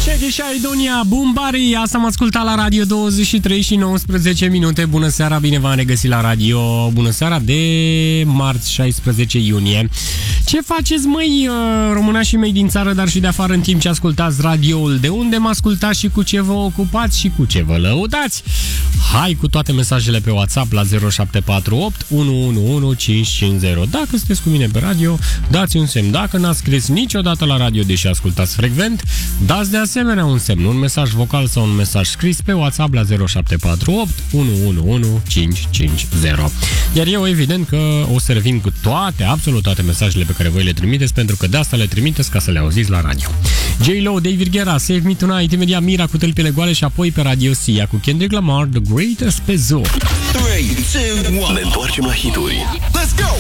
Shaggy și Aidonia, Bumbari. Asta am ascultat la Radio 23 și 19 minute. Bună seara, bine v-am regăsit la radio. Bună seara de marți 16 iunie. Ce faceți, măi, românașii mei din țară, dar și de afară, în timp ce ascultați radioul? De unde mă ascultați și cu ce vă ocupați și cu ce vă lăudați? Hai cu toate mesajele pe WhatsApp la 0748 111 550. Dacă sunteți cu mine pe radio, dați un semn. Dacă n-ați scris niciodată la radio, deși ascultați frecvent, dați de asemenea un semn, un mesaj vocal sau un mesaj scris pe WhatsApp la 0748 111 550. Iar eu, evident, că o să revin cu toate, absolut toate mesajele pe care voi le trimiteți, pentru că de asta le trimiteți ca să le auziți la radio. J-Lo, David Guetta, Save Me Tonight, imediat Mira cu Tălpile Goale și apoi pe Radio Sia cu Kendrick Lamar, The Greatest pe Zoo. 3, 2, 1. Ne întoarcem la hituri. Let's go!